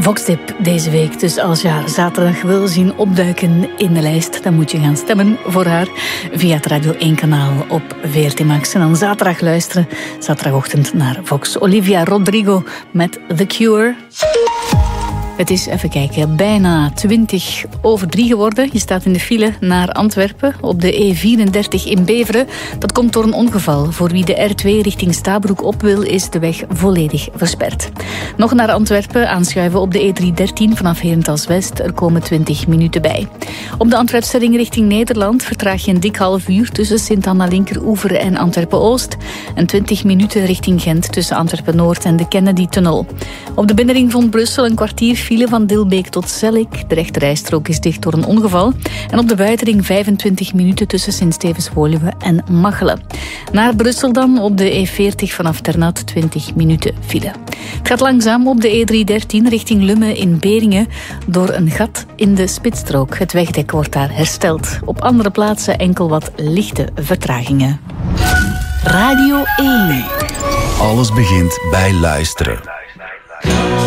Voxtip deze week. Dus als je haar zaterdag wil zien opduiken in de lijst, dan moet je gaan stemmen voor haar via het Radio 1-kanaal op VRT Max. En dan zaterdag luisteren, zaterdagochtend naar Vox. Olivia Rodrigo met The Cure. Het is, even kijken, bijna 3:20 geworden. Je staat in de file naar Antwerpen op de E34 in Beveren. Dat komt door een ongeval. Voor wie de R2 richting Stabroek op wil, is de weg volledig versperd. Nog naar Antwerpen, aanschuiven op de E313 vanaf Herentals-West. Er komen 20 minuten bij. Op de Antwerpse ring richting Nederland vertraag je een dik half uur tussen Sint-Anna-Linkeroever en Antwerpen-Oost. En 20 minuten richting Gent tussen Antwerpen-Noord en de Kennedy-tunnel. Op de binnenring van Brussel een kwartier file van Dilbeek tot Zellik. De rechterrijstrook is dicht door een ongeval. En op de buitenring 25 minuten tussen Sint-Stevens-Woluwe en Machelen. Naar Brussel dan op de E40 vanaf Ternat 20 minuten file. Het gaat langzaam op de E313 richting Lummen in Beringen door een gat in de spitsstrook. Het wegdek wordt daar hersteld. Op andere plaatsen enkel wat lichte vertragingen. Radio 1. Alles begint bij luisteren.